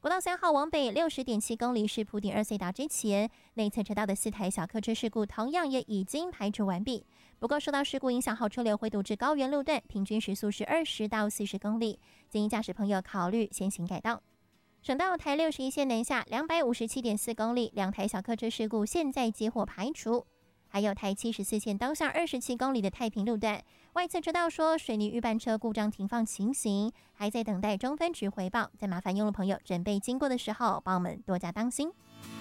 国道3号往北60.7公里是埔顶2C达之前，内侧车道的4台小客车事故同样也已经排除完毕。不过受到事故影响后，车流回堵至高原路段，平均时速是20到40公里，建议驾驶朋友考虑先行改道。省道台61线南下257.4公里，2台小客车事故现在接获排除。还有台74线当向27公里的太平路段，外侧车道说水泥预拌车故障停放情形，还在等待中分局回报，再麻烦用路朋友准备经过的时候，帮我们多加当心。